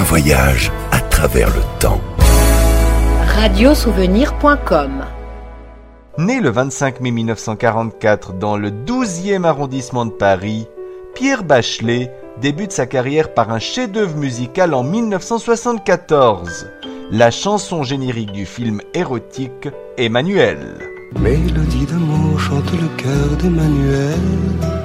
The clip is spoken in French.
voyage à travers le temps. Radiosouvenir.com. Né le 25 mai 1944 dans le 12e arrondissement de Paris, Pierre Bachelet débute sa carrière par un chef-d'œuvre musical en 1974, la chanson générique du film érotique Emmanuel. Mélodie d'amour chante le cœur d'Emmanuel.